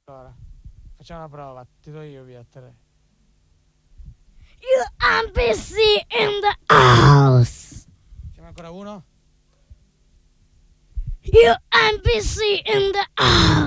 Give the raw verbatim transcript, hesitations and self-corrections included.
Allora, facciamo una prova, ti do io via tre. You N P C in the house. Facciamo ancora uno? You N P C in the house.